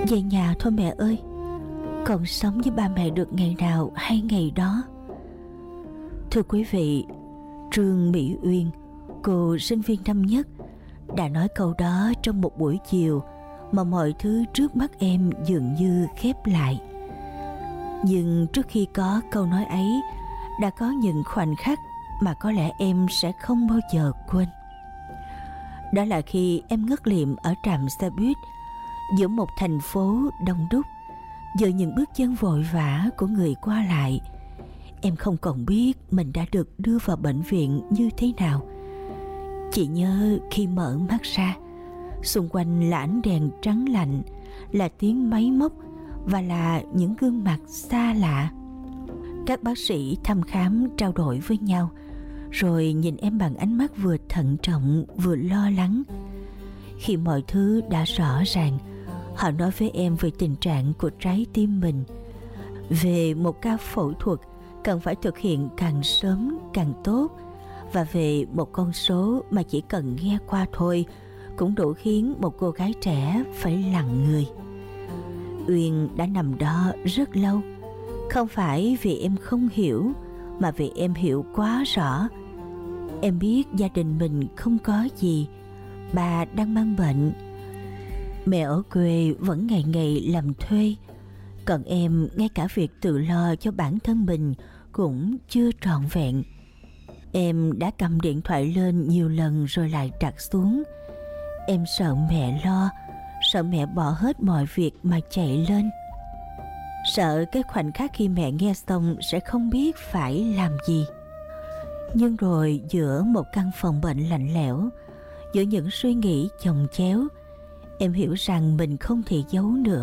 Về nhà thôi mẹ ơi, con sống với ba mẹ được ngày nào hay ngày đó. Thưa quý vị, Trương Mỹ Uyên, cô sinh viên năm nhất, đã nói câu đó trong một buổi chiều mà mọi thứ trước mắt em dường như khép lại. Nhưng trước khi có câu nói ấy, đã có những khoảnh khắc mà có lẽ em sẽ không bao giờ quên. Đó là khi em ngất liệm ở trạm xe buýt giữa một thành phố đông đúc, giữa những bước chân vội vã của người qua lại. Em không còn biết mình đã được đưa vào bệnh viện như thế nào. Chỉ nhớ khi mở mắt ra, xung quanh là ánh đèn trắng lạnh, là tiếng máy móc và là những gương mặt xa lạ. Các bác sĩ thăm khám trao đổi với nhau, rồi nhìn em bằng ánh mắt vừa thận trọng vừa lo lắng. Khi mọi thứ đã rõ ràng, họ nói với em về tình trạng của trái tim mình, về một ca phẫu thuật cần phải thực hiện càng sớm càng tốt, và về một con số mà chỉ cần nghe qua thôi cũng đủ khiến một cô gái trẻ phải lặng người. Uyên đã nằm đó rất lâu, không phải vì em không hiểu, mà vì em hiểu quá rõ. Em biết gia đình mình không có gì, bà đang mang bệnh, mẹ ở quê vẫn ngày ngày làm thuê, còn em ngay cả việc tự lo cho bản thân mình cũng chưa trọn vẹn. Em đã cầm điện thoại lên nhiều lần rồi lại đặt xuống. Em sợ mẹ lo, sợ mẹ bỏ hết mọi việc mà chạy lên, sợ cái khoảnh khắc khi mẹ nghe xong sẽ không biết phải làm gì. Nhưng rồi giữa một căn phòng bệnh lạnh lẽo, giữa những suy nghĩ chồng chéo, em hiểu rằng mình không thể giấu nữa.